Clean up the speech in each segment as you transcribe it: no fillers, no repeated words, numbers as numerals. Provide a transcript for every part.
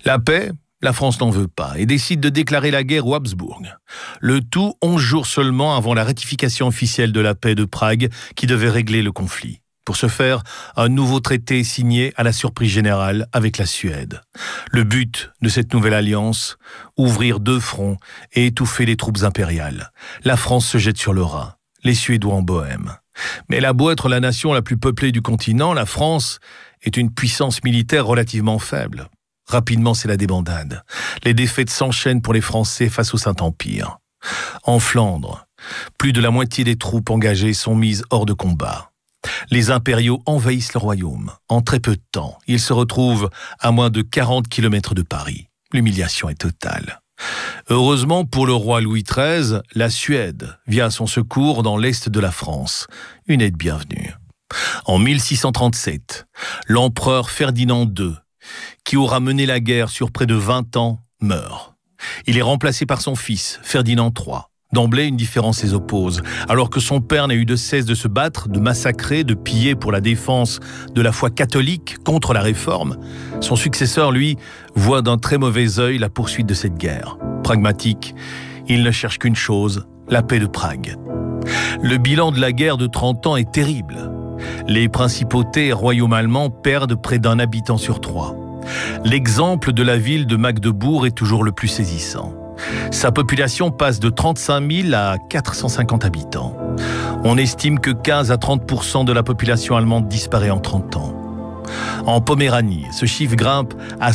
La paix, la France n'en veut pas et décide de déclarer la guerre aux Habsbourg. Le tout 11 jours seulement avant la ratification officielle de la paix de Prague qui devait régler le conflit. Pour ce faire, un nouveau traité est signé à la surprise générale avec la Suède. Le but de cette nouvelle alliance, ouvrir 2 fronts et étouffer les troupes impériales. La France se jette sur le Rhin, les Suédois en Bohême. Mais elle a beau être la nation la plus peuplée du continent, la France est une puissance militaire relativement faible. Rapidement, c'est la débandade. Les défaites s'enchaînent pour les Français face au Saint-Empire. En Flandre, plus de la moitié des troupes engagées sont mises hors de combat. Les impériaux envahissent le royaume. En très peu de temps, ils se retrouvent à moins de 40 km de Paris. L'humiliation est totale. Heureusement pour le roi Louis XIII, la Suède vient à son secours dans l'est de la France. Une aide bienvenue. En 1637, l'empereur Ferdinand II, qui aura mené la guerre sur près de 20 ans, meurt. Il est remplacé par son fils, Ferdinand III. D'emblée, une différence les oppose. Alors que son père n'a eu de cesse de se battre, de massacrer, de piller pour la défense de la foi catholique contre la réforme, son successeur, lui, voit d'un très mauvais œil la poursuite de cette guerre. Pragmatique, il ne cherche qu'une chose, la paix de Prague. Le bilan de la guerre de 30 ans est terrible. Les principautés et royaumes allemands perdent près d'1 habitant sur 3. L'exemple de la ville de Magdebourg est toujours le plus saisissant. Sa population passe de 35 000 à 450 habitants. On estime que 15 à 30% de la population allemande disparaît en 30 ans. En Poméranie, ce chiffre grimpe à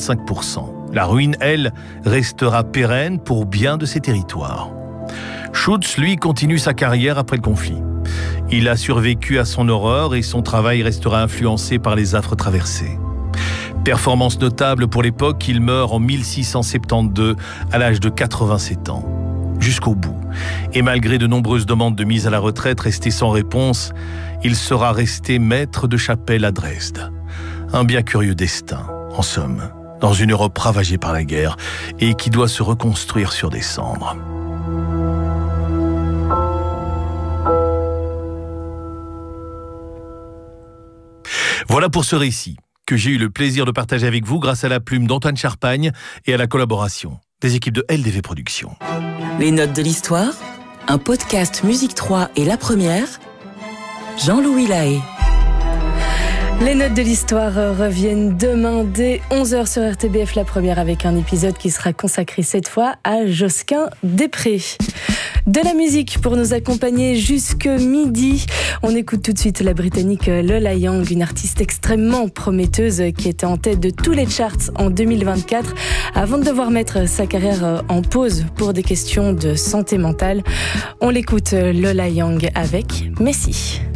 65%. La ruine, elle, restera pérenne pour bien de ses territoires. Schutz, lui, continue sa carrière après le conflit. Il a survécu à son horreur et son travail restera influencé par les affres traversées. Performance notable pour l'époque, il meurt en 1672 à l'âge de 87 ans. Jusqu'au bout. Et malgré de nombreuses demandes de mise à la retraite restées sans réponse, il sera resté maître de chapelle à Dresde. Un bien curieux destin, en somme, dans une Europe ravagée par la guerre et qui doit se reconstruire sur des cendres. Voilà pour ce récit que j'ai eu le plaisir de partager avec vous grâce à la plume d'Antoine Charpagne et à la collaboration des équipes de LDV Productions. Les notes de l'histoire, un podcast Musique 3 et La Première, Jean-Louis Lahaye. Les notes de l'histoire reviennent demain dès 11h sur RTBF La Première avec un épisode qui sera consacré cette fois à Josquin des Prés. De la musique pour nous accompagner jusque midi. On écoute tout de suite la Britannique Lola Young, une artiste extrêmement prometteuse qui était en tête de tous les charts en 2024 avant de devoir mettre sa carrière en pause pour des questions de santé mentale. On l'écoute Lola Young avec Messi.